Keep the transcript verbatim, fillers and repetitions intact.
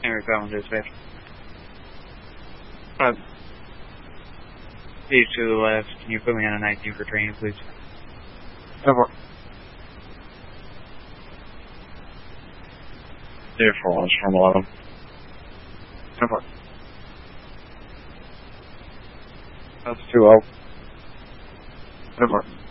Henry Collins dispatch. Uh, Page to the left, can you put me on a nineteen for training, please? Over. Day four launch from eleven. Over. That's two oh. Over.